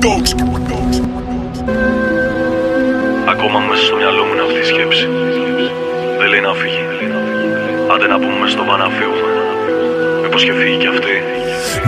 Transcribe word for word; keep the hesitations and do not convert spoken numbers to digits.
Ακόμα μέσα στο μυαλό μου είναι αυτή η σκέψη. Δεν λέει να φύγει. Άντε να πούμε μες στο βαν να φύγουμε. Μήπως και φύγει κι αυτή.